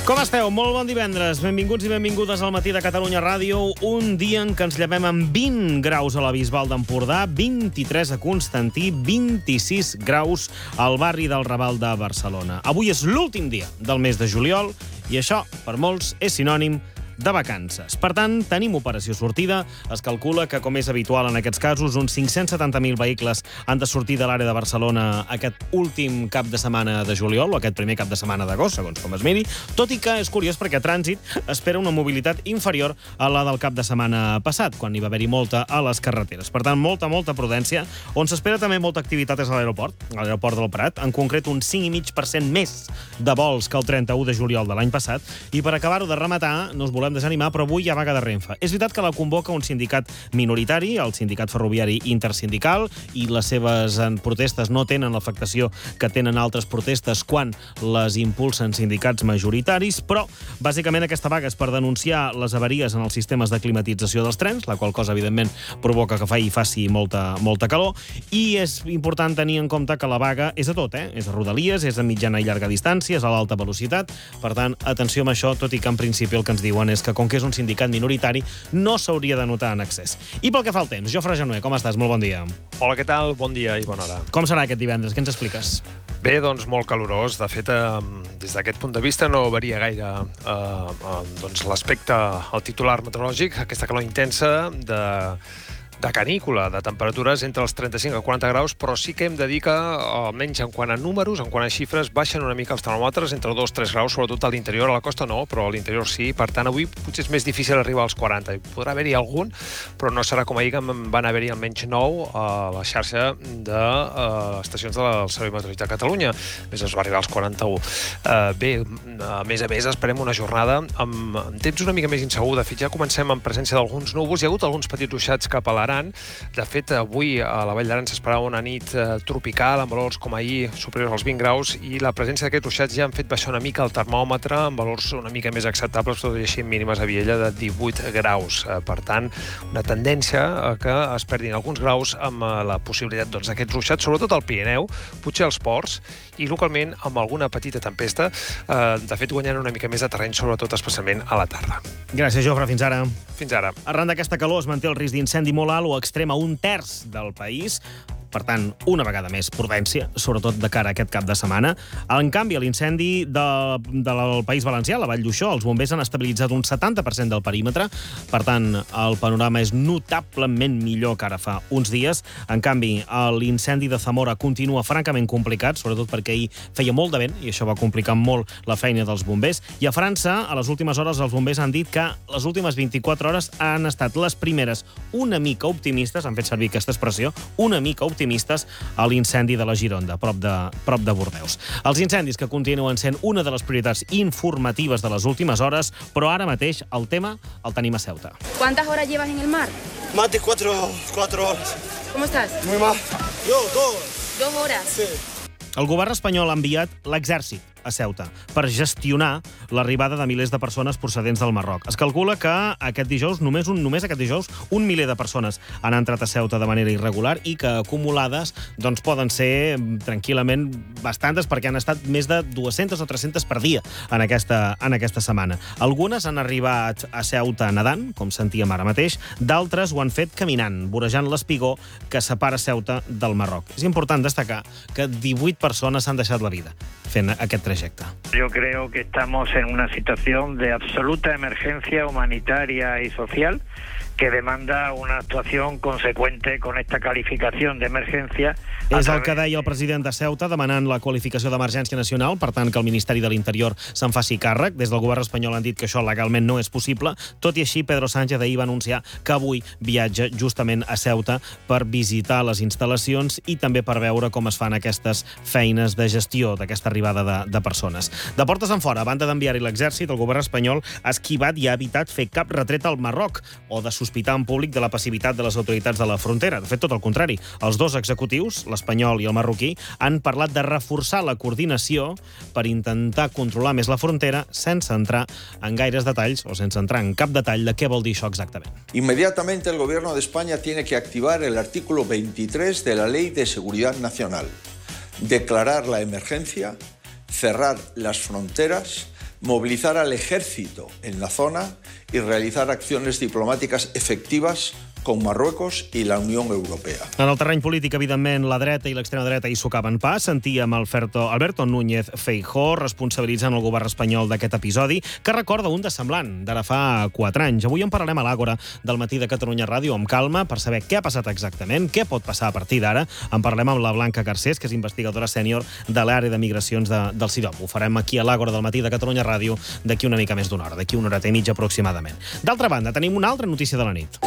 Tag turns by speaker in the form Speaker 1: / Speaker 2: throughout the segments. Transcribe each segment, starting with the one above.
Speaker 1: Com esteu? Molt bon divendres. Benvinguts i benvingudes al Matí de Catalunya Ràdio. Un dia en què ens llevem amb 20 graus a la Bisbal d'Empordà, 23 a Constantí, 26 graus al barri del Raval de Barcelona. Avui és l'últim dia del mes de juliol i això, per molts, és sinònim de vacances. Per tant, tenim operació sortida. Es calcula que, com és habitual en aquests casos, uns 570.000 vehicles han de sortir de l'àrea de Barcelona aquest últim cap de setmana de juliol o aquest primer cap de setmana d'agost, segons com es miri, tot i que és curiós perquè a trànsit espera una mobilitat inferior a la del cap de setmana passat, quan hi va haver-hi molta a les carreteres. Per tant, molta prudència. On s'espera també molta activitat és a l'aeroport del Prat, en concret un 5,5% més de vols que el 31 de juliol de l'any passat. I per acabar-ho de rematar, no us volem desanimar, però avui hi ha vaga de Renfe. És veritat que la convoca un sindicat minoritari, el Sindicat Ferroviari Intersindical, i les seves protestes no tenen l'afectació que tenen altres protestes quan les impulsen sindicats majoritaris, però bàsicament aquesta vaga és per denunciar les avaries en els sistemes de climatització dels trens, la qual cosa, evidentment, provoca que faci molta calor, i és important tenir en compte que la vaga és a tot, és a Rodalies, és a mitjana i llarga distància, és a l'alta velocitat. Per tant, atenció amb això, tot i que en principi el que ens diuen és que, com que és un sindicat minoritari, no s'hauria de notar en excés. I pel que fa al temps, Jofre Januer, com estàs? Molt bon dia.
Speaker 2: Hola, què tal? Bon dia i bona hora.
Speaker 1: Com serà aquest divendres? Què ens expliques?
Speaker 2: Bé, doncs molt calorós. De fet, des d'aquest punt de vista no varia gaire l'aspecte, el titular meteorològic, aquesta calor intensa de canícula, de temperatures entre els 35 a 40 graus, però sí que hem de dir que, almenys en quant a números, en quant a xifres, baixen una mica els termòmetres entre 2-3 graus, sobretot a l'interior. A la costa no, però a l'interior sí. Per tant, avui potser és més difícil arribar als 40. Hi podrà haver-hi algun, però no serà com ahir, que van haver-hi almenys 9 a la xarxa d'estacions del Servei Meteorològic de Catalunya. Més es va arribar als 41. Bé, a més, esperem una jornada amb temps una mica més insegur. De fet, ja comencem en presència d'alguns núvols. Hi ha hagut alguns petits ruixats cap a l'Aran. De fet, avui a la Vall d'Aran s'esperava una nit tropical, amb valors com ahir superiors als 20 graus, i la presència d'aquests ruixats ja han fet baixar una mica el termòmetre amb valors una mica més acceptables, tot i així mínimes a Viella de 18 graus. Per tant, una tendència a que es perdin alguns graus amb la possibilitat d'aquests ruixats, sobretot al Pirineu, potser als ports, i localment amb alguna petita tempesta, de fet guanyant una mica més de terreny, sobretot especialment a la tarda.
Speaker 1: Gràcies, Jofre. Fins ara.
Speaker 2: Fins ara.
Speaker 1: Arran d'aquesta calor es manté el risc d'incendi molt alt o extrem a un terç del país. Per tant, una vegada més, prudència, sobretot de cara a aquest cap de setmana. En canvi, a l'incendi del País Valencià, la Vall d'Uixó, els bombers han estabilitzat un 70% del perímetre. Per tant, el panorama és notablement millor que ara fa uns dies. En canvi, l'incendi de Zamora continua francament complicat, sobretot perquè ahir feia molt de vent, i això va complicar molt la feina dels bombers. I a França, a les últimes hores, els bombers han dit que les últimes 24 hores han estat les primeres una mica optimistes, han fet servir aquesta expressió, una mica optimistes, a l'incendi de la Gironda, prop de Bordeus. Els incendis que continuen sent una de les prioritats informatives de les últimes hores, però ara mateix el tema el tenim a Ceuta.
Speaker 3: ¿Cuántas horas llevas en el mar?
Speaker 4: Más de 4 horas.
Speaker 3: ¿Cómo estás?
Speaker 4: Muy mal. Yo,
Speaker 3: 2 horas.
Speaker 4: Sí.
Speaker 1: El govern espanyol ha enviat l'exèrcit a Ceuta per gestionar l'arribada de milers de persones procedents del Marroc. Es calcula que aquest dijous, només aquest dijous, 1 miler de persones han entrat a Ceuta de manera irregular i que acumulades poden ser tranquil·lament bastantes, perquè han estat més de 200 o 300 per dia en aquesta setmana. Algunes han arribat a Ceuta nedant, com sentíem ara mateix, d'altres ho han fet caminant, vorejant l'espigó que separa Ceuta del Marroc. És important destacar que 18 persones han deixat la vida fent aquest trayecto.
Speaker 5: Yo creo que estamos en una situación de absoluta emergencia humanitaria y social que demanda una actuación consecuente con esta calificación de emergencia.
Speaker 1: És el que deia el president de Ceuta, demanant la qualificació d'emergència nacional, per tant que el Ministeri de l'Interior se'n faci càrrec. Des del govern espanyol han dit que això legalment no és possible. Tot i així, Pedro Sánchez ahir va anunciar que avui viatja justament a Ceuta per visitar les instal·lacions i també per veure com es fan aquestes feines de gestió d'aquesta arribada de persones. De portes enfora, a banda d'enviar-hi l'exèrcit, el govern espanyol ha esquivat i ha evitat fer cap retret al Marroc o de sospitar en públic de la passivitat de les autoritats de la frontera. De fet, tot el contrari. Els dos executius, l'espanyol i el marroquí, han parlat de reforçar la coordinació per intentar controlar més la frontera sense entrar en gaires detalls o sense entrar en cap detall de què vol dir això exactament.
Speaker 6: Inmediatamente el Gobierno de España tiene que activar el artículo 23 de la Ley de Seguridad Nacional, declarar la emergencia, cerrar las fronteras, movilizar al ejército en la zona y realizar acciones diplomáticas efectivas con Marruecos i la Unió Europea.
Speaker 1: En el terreny polític, evidentment, la dreta i l'extrema dreta hi socaven pas. Sentíem Alberto Núñez Feijóo responsabilitzant el govern espanyol d'aquest episodi, que recorda un de semblant, d'ara fa 4 anys. Avui en parlarem a l'Àgora del Matí de Catalunya Ràdio amb calma per saber què ha passat exactament, què pot passar a partir d'ara. En parlem amb la Blanca Garcés, que és investigadora sènior de l'àrea de migracions del CIDOM. Ho farem aquí a l'Àgora del Matí de Catalunya Ràdio d'aquí una mica més d'una hora, d'aquí una horeta i mitja aproximadament. D'altra banda, tenim una altra notícia de la nit.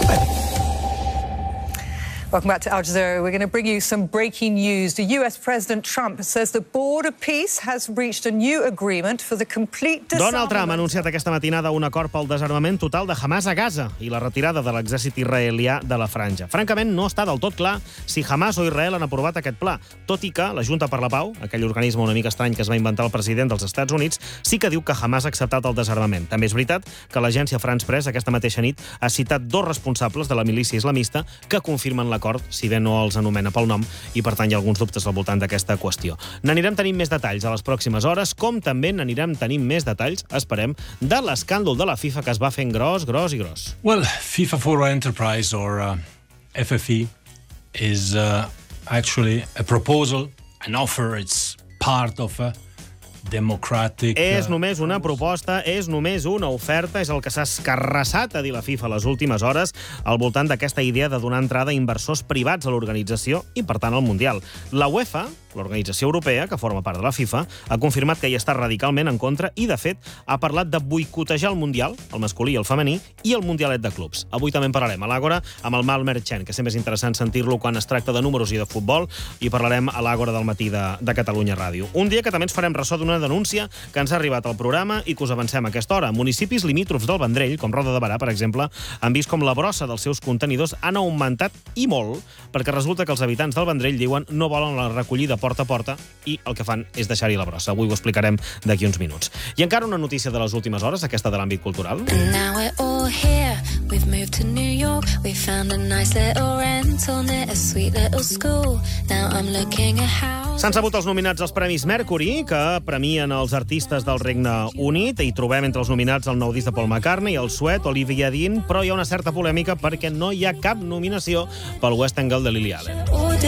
Speaker 7: Welcome back to Al Jazeera. We're going to bring you some breaking news. The US President Trump says the border peace has reached a new agreement for the complete disarmament.
Speaker 1: Donald Trump ha anunciat aquesta matinada un acord pel desarmament total de Hamas a Gaza i la retirada de l'exèrcit israelià de la franja. Francament, no està del tot clar si Hamas o Israel han aprovat aquest pla, tot i que la Junta per la Pau, aquell organisme una mica estrany que es va inventar el president dels Estats Units, sí que diu que Hamas ha acceptat el desarmament. També és veritat que l'agència France Press aquesta mateixa nit ha citat 2 responsables de la milícia islamista que confirmen l'acord, si bé no els anomena pel nom, i per tant hi ha alguns dubtes al voltant d'aquesta qüestió. N'anirem tenint més detalls a les pròximes hores, com també n'anirem tenint més detalls, esperem, de l'escàndol de la FIFA que es va fent gros i gros.
Speaker 8: Well, FIFA for Enterprise, or FFE, is actually a proposal, an offer. It's part of a democràtic...
Speaker 1: És només una proposta, és només una oferta, és el que s'ha escarrassat a dir la FIFA les últimes hores al voltant d'aquesta idea de donar entrada a inversors privats a l'organització i, per tant, al Mundial. La UEFA, l'organització europea, que forma part de la FIFA, ha confirmat que hi està radicalment en contra i, de fet, ha parlat de boicotejar el Mundial, el masculí i el femení, i el Mundialet de clubs. Avui també en parlarem a l'Àgora amb el Malmer Chen, que sempre és interessant sentir-lo quan es tracta de números i de futbol, i parlarem a l'Àgora del Matí de Catalunya Ràdio. Un dia que també ens farem ressò d'una denúncia que ens ha arribat al programa i que us avancem a aquesta hora. Municipis limítrofs del Vendrell, com Roda de Berà, per exemple, han vist com la brossa dels seus contenidors han augmentat i molt, perquè resulta que els habitants del Vendrell diuen no volen la recollida porta a porta i el que fan és deixar-hi la brossa. Avui ho explicarem d'aquí uns minuts. I encara una notícia de les últimes hores, aquesta de l'àmbit cultural. S'han sabut els nominats als Premis Mercury, que premien els artistes del Regne Unit. Hi trobem entre els nominats el nou disc de Paul McCartney, el suec Olivia Dean, però hi ha una certa polèmica perquè no hi ha cap nominació pel West End Girl de Lily Allen.